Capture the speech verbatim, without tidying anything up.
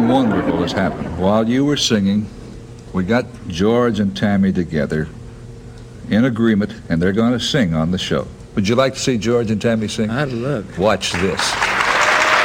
something wonderful has happened. While you were singing, we got George and Tammy together in agreement, and they're going to sing on the show. Would you like to see George and Tammy sing? I'd love it. Watch this.